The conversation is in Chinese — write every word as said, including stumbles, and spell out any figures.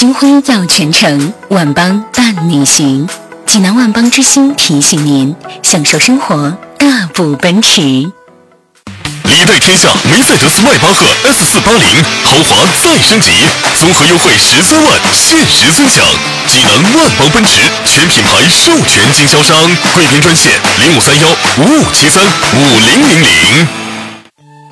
金辉耀全城，万邦伴你行。济南万邦之星提醒您，享受生活，大步奔驰。 礼待天下梅赛德斯迈巴赫 S 四八零豪华再升级，综合优惠十三万，限时分享。济南万邦奔驰全品牌授权经销商，贵宾专线零五三幺五五七三五零零零。